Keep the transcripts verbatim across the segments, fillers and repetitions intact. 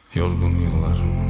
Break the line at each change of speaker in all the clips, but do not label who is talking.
Yorgun yıllarım.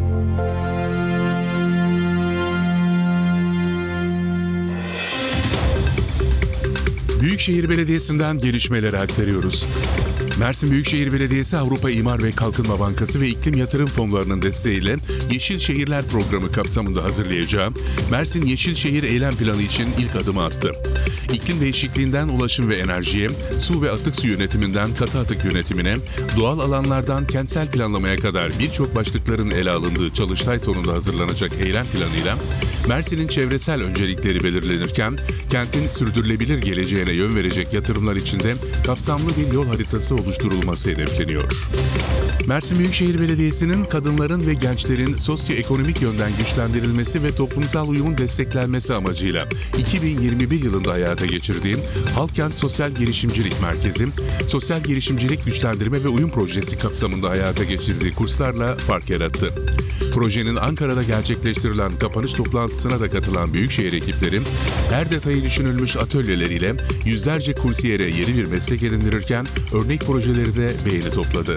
Büyükşehir Belediyesi'nden gelişmeleri aktarıyoruz. Mersin Büyükşehir Belediyesi Avrupa İmar ve Kalkınma Bankası ve İklim Yatırım Fonları'nın desteğiyle Yeşil Şehirler Programı kapsamında hazırlayacağı Mersin Yeşil Şehir Eylem Planı için ilk adımı attı. İklim değişikliğinden ulaşım ve enerjiye, su ve atık su yönetiminden katı atık yönetimine, doğal alanlardan kentsel planlamaya kadar birçok başlıkların ele alındığı çalıştay sonunda hazırlanacak eylem planıyla Mersin'in çevresel öncelikleri belirlenirken, kentin sürdürülebilir geleceğine yön verecek yatırımlar içinde kapsamlı bir yol haritası oluşturulması hedefleniyor. Mersin Büyükşehir Belediyesi'nin kadınların ve gençlerin sosyoekonomik yönden güçlendirilmesi ve toplumsal uyumun desteklenmesi amacıyla iki bin yirmi bir yılında hayata geçirdiği Halkkent Sosyal Girişimcilik Merkezi, Sosyal Girişimcilik Güçlendirme ve Uyum Projesi kapsamında hayata geçirdiği kurslarla fark yarattı. Projenin Ankara'da gerçekleştirilen kapanış toplantısına da katılan Büyükşehir ekipleri, her detayı düşünülmüş atölyeleriyle yüzlerce kursiyere yeni bir meslek edindirirken örnek projeleri de beğeni topladı.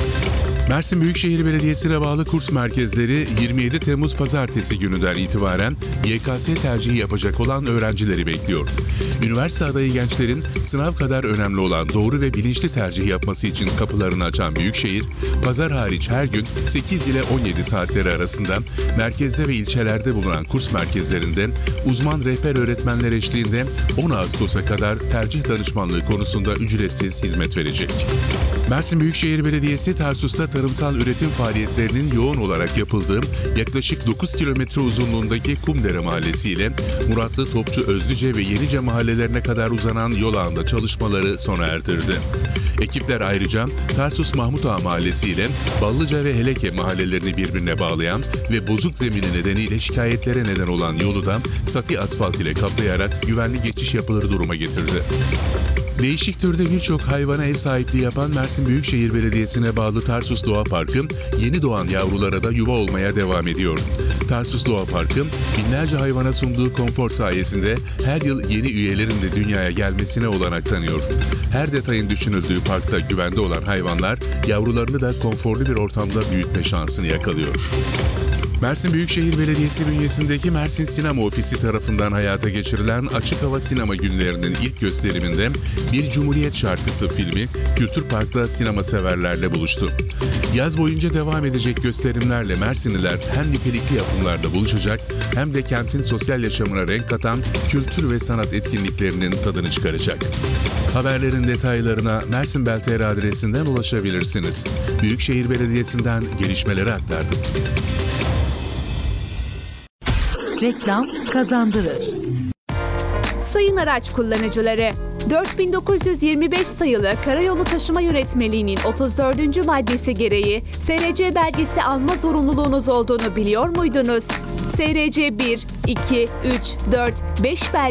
Mersin Büyükşehir Belediyesi'ne bağlı kurs merkezleri yirmi yedi Temmuz Pazartesi gününden itibaren Y K S tercihi yapacak olan öğrencileri bekliyor. Üniversite adayı gençlerin sınav kadar önemli olan doğru ve bilinçli tercih yapması için kapılarını açan Büyükşehir, pazar hariç her gün sekiz ile on yedi saatleri arasında merkezde ve ilçelerde bulunan kurs merkezlerinde uzman rehber öğretmenler eşliğinde on Ağustos'a kadar tercih danışmanlığı konusunda ücretsiz hizmet verecek. Mersin Büyükşehir Belediyesi Tarsus'ta tarımsal üretim faaliyetlerinin yoğun olarak yapıldığı yaklaşık dokuz kilometre uzunluğundaki Kumdere Mahallesi ile Muratlı, Topçu, Özlüce ve Yenice mahallelerine kadar uzanan yol ağında çalışmaları sona erdirdi. Ekipler ayrıca Tarsus Mahmut Ağa Mahallesi ile Ballıca ve Heleke mahallelerini birbirine bağlayan ve bozuk zemini nedeniyle şikayetlere neden olan yolu da sati asfalt ile kaplayarak güvenli geçiş yapılır duruma getirdi. Değişik türde birçok hayvana ev sahipliği yapan Mersin Büyükşehir Belediyesi'ne bağlı Tarsus Doğa Parkı, yeni doğan yavrulara da yuva olmaya devam ediyor. Tarsus Doğa Parkı, binlerce hayvana sunduğu konfor sayesinde her yıl yeni üyelerin de dünyaya gelmesine olanak tanıyor. Her detayın düşünüldüğü parkta güvende olan hayvanlar, yavrularını da konforlu bir ortamda büyütme şansını yakalıyor. Mersin Büyükşehir Belediyesi bünyesindeki Mersin Sinema Ofisi tarafından hayata geçirilen Açık Hava Sinema Günlerinin ilk gösteriminde Bir Cumhuriyet Şarkısı filmi Kültür Park'ta sinema severlerle buluştu. Yaz boyunca devam edecek gösterimlerle Mersinliler hem nitelikli yapımlarla buluşacak hem de kentin sosyal yaşamına renk katan kültür ve sanat etkinliklerinin tadını çıkaracak. Haberlerin detaylarına Mersinbel nokta tr adresinden ulaşabilirsiniz. Büyükşehir Belediyesi'nden gelişmeleri aktardık.
Reklam kazandırır.
Sayın araç kullanıcıları, dört bin dokuz yüz yirmi beş sayılı Karayolu Taşıma Yönetmeliği'nin otuz dördüncü maddesi gereği S R C belgesi alma zorunluluğunuz olduğunu biliyor muydunuz? S R C bir, iki, üç, dört, beş belgesi